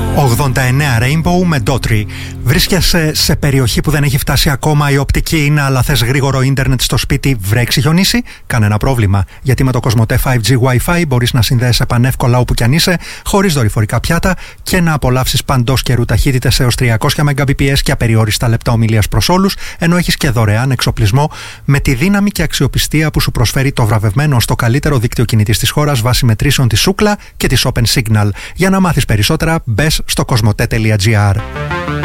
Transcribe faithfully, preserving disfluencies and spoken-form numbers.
ογδόντα εννέα Rainbow με Daughtry. Βρίσκεσαι σε περιοχή που δεν έχει φτάσει ακόμα η οπτική, αλλά θες γρήγορο ίντερνετ στο σπίτι, βρέξει, χιονίσει? Κανένα πρόβλημα. Γιατί με το Κοσμοτέ φάιβ τζι Wi-Fi μπορείς να συνδέεσαι πανεύκολα όπου κι αν είσαι, χωρίς δορυφορικά πιάτα και να απολαύσεις παντός καιρού ταχύτητες έως τριακόσια Mbps και απεριόριστα λεπτά ομιλίας προς όλους, ενώ έχεις και δωρεάν εξοπλισμό με τη δύναμη και αξιοπιστία που σου προσφέρει το βραβευμένο στο καλύτερο δίκτυο κινητής της χώρας βάσει μετρήσεων της Ookla και της Open Signal. Για να μάθεις περισσότερα, μπες στο κοσμοτέ τελεία τζι άρ.